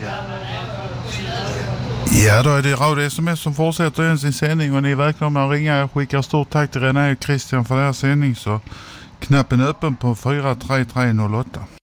Ja, då är det Radio SMS som fortsätter igen sin sändning och ni är välkomna att ringa. Jag skickar stort tack till René och Christian för deras sändning, så knappen är öppen på 43308.